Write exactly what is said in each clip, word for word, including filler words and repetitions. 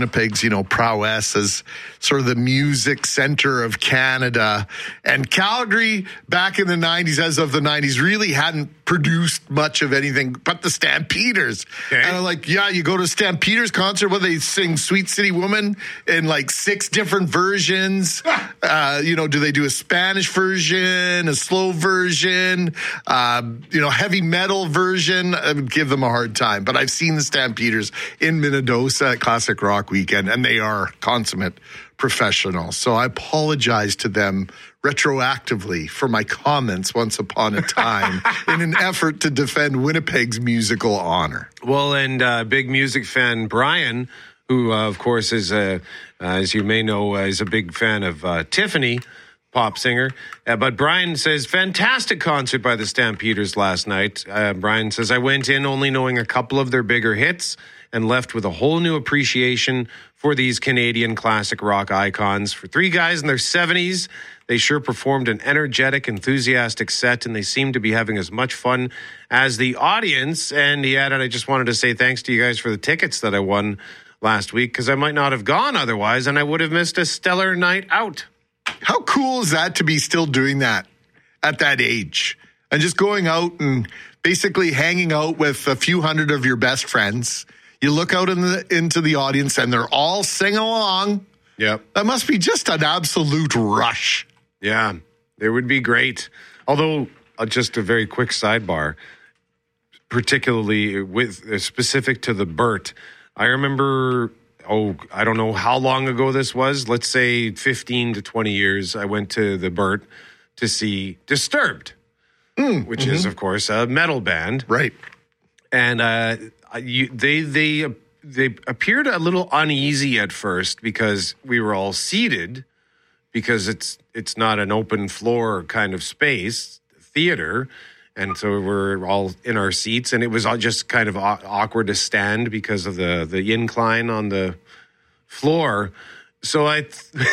Winnipeg's, you know, prowess as sort of the music center of Canada. And Calgary, back in the nineties, as of the nineties, really hadn't produced much of anything but the Stampeders. Okay. And I'm like, yeah, you go to Stampeders concert where they sing Sweet City Woman in like six different versions. uh, you know, do they do a Spanish version, a slow version, uh, you know, heavy metal version? I would give them a hard time. But I've seen the Stampeders in Minnedosa at Classic Rock Weekend, and they are consummate professionals. So I apologize to them retroactively for my comments once upon a time in an effort to defend Winnipeg's musical honor. Well, and uh, big music fan Brian, who, uh, of course, is, uh, uh, as you may know, uh, is a big fan of uh, Tiffany, pop singer. Uh, but Brian says, fantastic concert by the Stampeders last night. Uh, Brian says, I went in only knowing a couple of their bigger hits and left with a whole new appreciation for these Canadian classic rock icons. For three guys in their seventies, they sure performed an energetic, enthusiastic set, and they seemed to be having as much fun as the audience. And he added, I just wanted to say thanks to you guys for the tickets that I won last week, because I might not have gone otherwise, and I would have missed a stellar night out. How cool is that to be still doing that at that age? And just going out and basically hanging out with a few hundred of your best friends. You look out in the, into the audience and they're all singing along. Yep. That must be just an absolute rush. Yeah, it would be great. Although, uh, just a very quick sidebar, particularly with uh, specific to the Burt, I remember, oh, I don't know how long ago this was. Let's say fifteen to twenty years. I went to the Burt to see Disturbed, mm, which mm-hmm. is, of course, a metal band. Right. And uh, you, they they they appeared a little uneasy at first because we were all seated, because it's it's not an open floor kind of space, theater. And so we're all in our seats, and it was all just kind of awkward to stand because of the, the incline on the floor. So I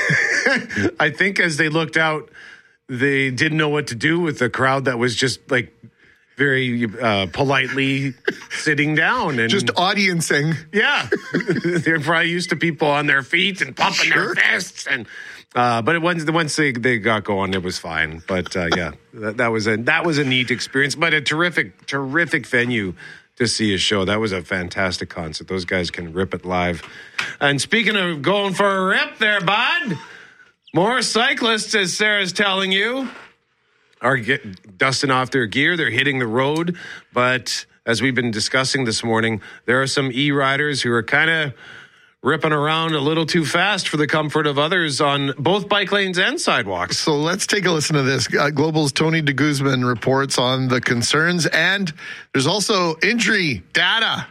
th- I think as they looked out, they didn't know what to do with the crowd that was just like very uh, politely sitting down. And just audiencing. Yeah. They're probably used to people on their feet and pumping sure. their fists. And uh, but it, once, once they, they got going, it was fine. But uh, yeah, that, that was a that was a neat experience. But a terrific, terrific venue to see a show. That was a fantastic concert. Those guys can rip it live. And speaking of going for a rip there, bud, more cyclists, as Sarah's telling you, are get, dusting off their gear. They're hitting the road. But as we've been discussing this morning, there are some e-riders who are kind of ripping around a little too fast for the comfort of others on both bike lanes and sidewalks. So let's take a listen to this. Uh, Global's Tony de Guzman reports on the concerns, and there's also injury data.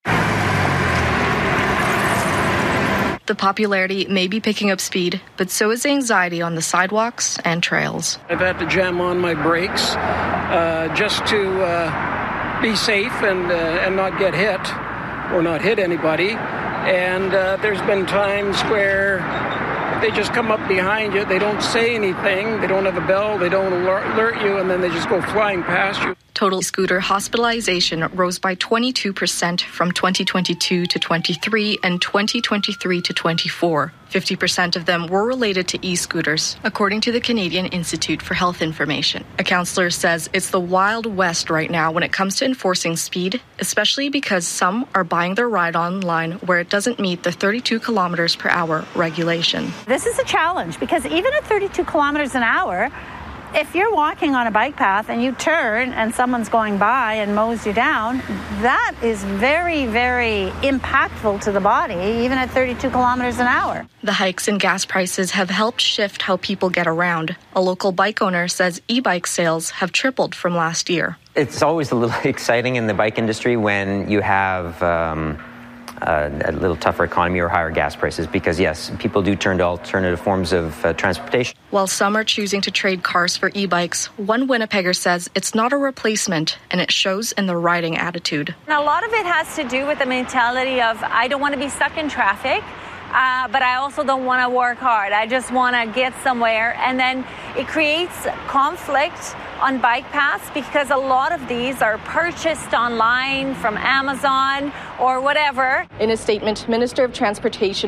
The popularity may be picking up speed, but so is the anxiety on the sidewalks and trails. I've had to jam on my brakes uh, just to uh, be safe and uh, and not get hit or not hit anybody. And uh, there's been times where they just come up behind you. They don't say anything. They don't have a bell. They don't alert you, and then they just go flying past you. Total scooter hospitalization rose by twenty-two percent from twenty twenty-two to twenty-three and twenty twenty-three to twenty-four. fifty percent of them were related to e-scooters, according to the Canadian Institute for Health Information. A counselor says it's the Wild West right now when it comes to enforcing speed, especially because some are buying their ride online where it doesn't meet the thirty-two kilometers per hour regulation. This is a challenge because even at thirty-two kilometers an hour, if you're walking on a bike path and you turn and someone's going by and mows you down, that is very, very impactful to the body, even at thirty-two kilometers an hour. The hikes in gas prices have helped shift how people get around. A local bike owner says e-bike sales have tripled from last year. It's always a little exciting in the bike industry when you have um, a, a little tougher economy or higher gas prices because, yes, people do turn to alternative forms of uh, transportation. While some are choosing to trade cars for e-bikes, one Winnipegger says it's not a replacement, and it shows in the riding attitude. And a lot of it has to do with the mentality of, I don't want to be stuck in traffic, uh, but I also don't want to work hard. I just want to get somewhere. And then it creates conflict on bike paths because a lot of these are purchased online from Amazon or whatever. In a statement, Minister of Transportation